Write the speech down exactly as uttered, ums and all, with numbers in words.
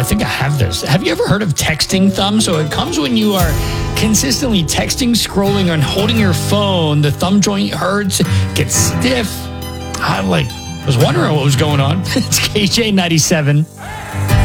think I have this. Have you ever heard of texting thumb? So it comes when you are consistently texting, scrolling, and holding your phone. The thumb joint hurts, gets stiff. I like was wondering what was going on. It's K J ninety-seven.